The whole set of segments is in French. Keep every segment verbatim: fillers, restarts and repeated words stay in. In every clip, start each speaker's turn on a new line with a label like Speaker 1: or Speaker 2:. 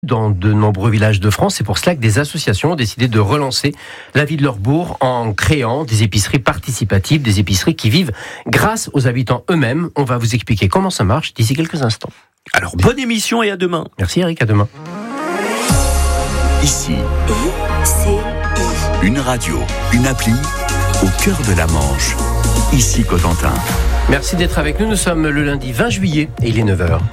Speaker 1: dans de nombreux villages de France. C'est pour cela que des associations ont décidé de relancer la vie de leur bourg en créant des épiceries participatives, des épiceries qui vivent grâce aux habitants eux-mêmes. On va vous expliquer comment ça marche d'ici quelques instants.
Speaker 2: Alors, bonne émission et à demain.
Speaker 1: Merci Eric, à demain.
Speaker 3: Ici, une radio, une appli au cœur de la Manche. Ici Cotentin.
Speaker 1: Merci d'être avec nous. Nous sommes le lundi vingt juillet et il est neuf heures.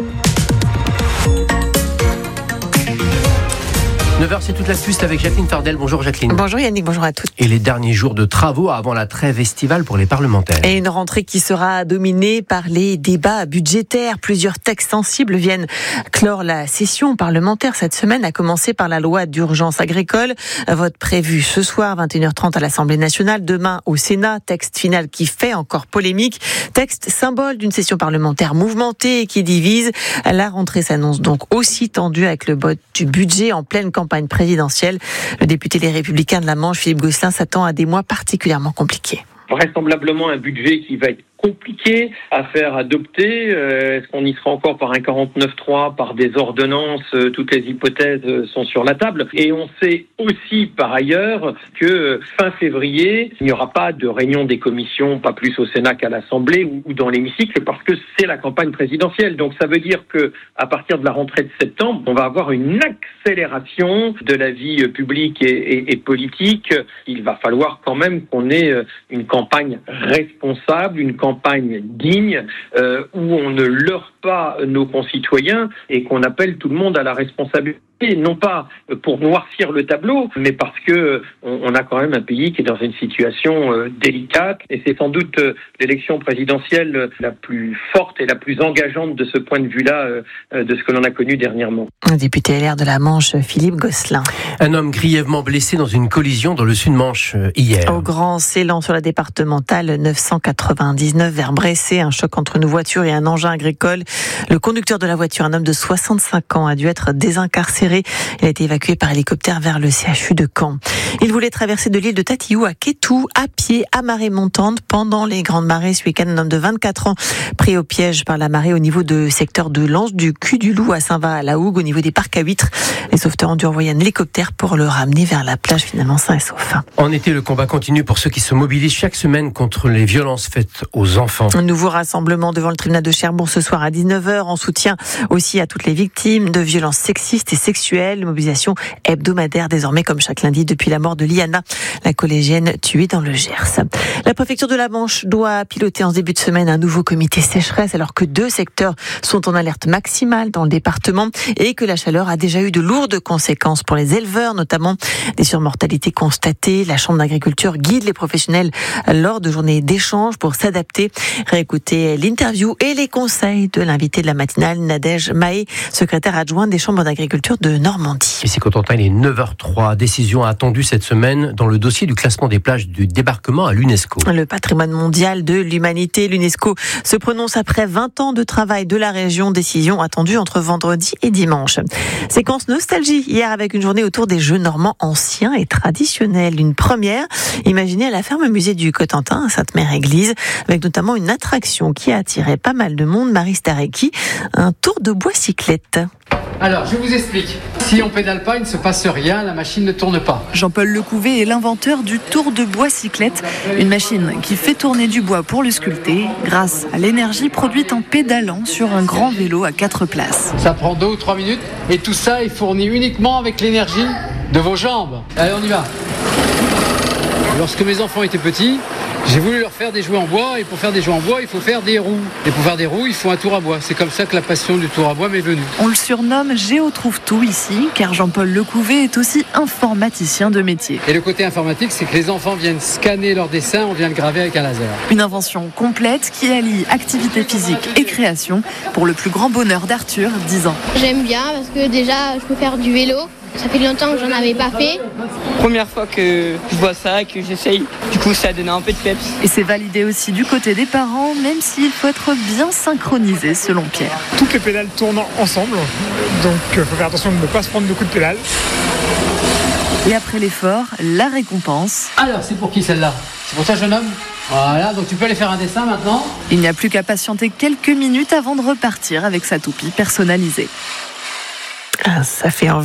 Speaker 1: neuf heures, c'est toute l'actu, c'est avec Jacqueline Fardel. Bonjour Jacqueline.
Speaker 4: Bonjour Yannick, bonjour à tous.
Speaker 1: Et les derniers jours de travaux avant la trêve estivale pour les parlementaires.
Speaker 4: Et une rentrée qui sera dominée par les débats budgétaires. Plusieurs textes sensibles viennent clore la session parlementaire cette semaine, à commencer par la loi d'urgence agricole. Vote prévu ce soir, vingt et une heures trente à l'Assemblée nationale. Demain au Sénat, texte final qui fait encore polémique. Texte symbole d'une session parlementaire mouvementée et qui divise. La rentrée s'annonce donc aussi tendue avec le vote du budget en pleine campagne présidentielle. Le député des Républicains de la Manche, Philippe Gosselin, s'attend à des mois particulièrement compliqués.
Speaker 5: Vraisemblablement un budget qui va être compliqué à faire adopter. Euh, est-ce qu'on y sera encore par un quarante-neuf trois, par des ordonnances? euh, Toutes les hypothèses euh, sont sur la table. Et on sait aussi par ailleurs que fin février, il n'y aura pas de réunion des commissions, pas plus au Sénat qu'à l'Assemblée ou, ou dans l'hémicycle, parce que c'est la campagne présidentielle. Donc ça veut dire que à partir de la rentrée de septembre, on va avoir une accélération de la vie publique et, et, et politique. Il va falloir quand même qu'on ait une campagne responsable, une campagne campagne digne, euh, où on ne leurre pas nos concitoyens et qu'on appelle tout le monde à la responsabilité, non pas pour noircir le tableau, mais parce que on, on a quand même un pays qui est dans une situation euh, délicate, et c'est sans doute euh, l'élection présidentielle la plus forte et la plus engageante de ce point de vue-là, euh, de ce que l'on a connu dernièrement.
Speaker 4: Un député L R de la Manche, Philippe Gosselin.
Speaker 1: Un homme grièvement blessé dans une collision dans le Sud-Manche hier.
Speaker 4: Au Grand Ceylan sur la départementale neuf cent quatre-vingt-dix-neuf vers Bressé, un choc entre une voiture et un engin agricole. Le conducteur de la voiture, un homme de soixante-cinq ans, a dû être désincarcéré. Il a été évacué par hélicoptère vers le C H U de Caen. Il voulait traverser de l'île de Tatillou à Kétou à pied à marée montante pendant les grandes marées ce week-end. Un homme de vingt-quatre ans pris au piège par la marée au niveau de secteur de Lens, du cul du Loup à Saint-Va-à-la-Hougue, au niveau des parcs à huîtres. Les sauveteurs ont dû envoyer un hélicoptère pour le ramener vers la plage, finalement sain et sauf.
Speaker 1: En été, le combat continue pour ceux qui se mobilisent chaque semaine contre les violences faites aux enfants.
Speaker 4: Un nouveau rassemblement devant le tribunal de Cherbourg ce soir à dix-neuf heures, en soutien aussi à toutes les victimes de violences sexistes et sexuelles. Mobilisation hebdomadaire désormais, comme chaque lundi depuis la mort de Liana, la collégienne tuée dans le Gers. La préfecture de la Manche doit piloter en ce début de semaine un nouveau comité sécheresse, alors que deux secteurs sont en alerte maximale dans le département et que la chaleur a déjà eu de lourdes conséquences pour les éleveurs, notamment des surmortalités constatées. La Chambre d'agriculture guide les professionnels lors de journées d'échange pour s'adapter. Réécoutez l'interview et les conseils de l'invité de la matinale, Nadège Mahé, secrétaire adjointe des chambres d'agriculture de Normandie.
Speaker 1: Ici Cotentin, il est neuf heures trois. Décision attendue cette semaine dans le dossier du classement des plages du débarquement à l'UNESCO.
Speaker 4: Le patrimoine mondial de l'humanité, l'UNESCO se prononce après vingt ans de travail de la région. Décision attendue entre vendredi et dimanche. Séquence nostalgie hier avec une journée autour des jeux normands anciens et traditionnels. Une première imaginée à la ferme musée du Cotentin à Sainte-Mère-Église, avec notamment une attraction qui a attiré pas mal de monde, Marie Starecki, un tour de bois cyclette.
Speaker 6: Alors, je vous explique. Si on pédale pas, il ne se passe rien, la machine ne tourne pas.
Speaker 7: Jean-Paul Lecouvé est l'inventeur du tour de bois cyclette, une machine qui fait tourner du bois pour le sculpter grâce à l'énergie produite en pédalant sur un grand vélo à quatre places.
Speaker 6: Ça prend deux ou trois minutes et tout ça est fourni uniquement avec l'énergie de vos jambes. Allez, on y va. Lorsque mes enfants étaient petits, j'ai voulu leur faire des jouets en bois, et pour faire des jouets en bois, il faut faire des roues. Et pour faire des roues, il faut un tour à bois. C'est comme ça que la passion du tour à bois m'est venue.
Speaker 7: On le surnomme Géo trouve tout ici, car Jean-Paul Lecouvé est aussi informaticien de métier.
Speaker 6: Et le côté informatique, c'est que les enfants viennent scanner leurs dessins, on vient le graver avec un laser.
Speaker 7: Une invention complète qui allie activité physique et création, pour le plus grand bonheur d'Arthur, dix ans.
Speaker 8: J'aime bien parce que déjà, je peux faire du vélo. Ça fait longtemps que j'en avais pas fait.
Speaker 9: Première fois que je vois ça, que j'essaye, du coup ça a donné un peu de peps.
Speaker 7: Et c'est validé aussi du côté des parents, même s'il faut être bien synchronisé selon Pierre.
Speaker 10: Toutes les pédales tournent ensemble, donc il faut faire attention de ne pas se prendre de coups de pédale.
Speaker 7: Et après l'effort, la récompense.
Speaker 6: Alors, c'est pour qui celle-là? C'est pour toi, jeune homme? Voilà, donc tu peux aller faire un dessin maintenant.
Speaker 7: Il n'y a plus qu'à patienter quelques minutes avant de repartir avec sa toupie personnalisée.
Speaker 4: Ah, ça fait envie.